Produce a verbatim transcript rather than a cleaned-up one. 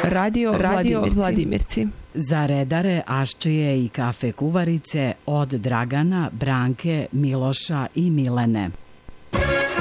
Radio, Radio Vladimirci. Vladimirci. Za redare, aščije i kafe kuvarice od Dragana, Branke, Miloša i Milene.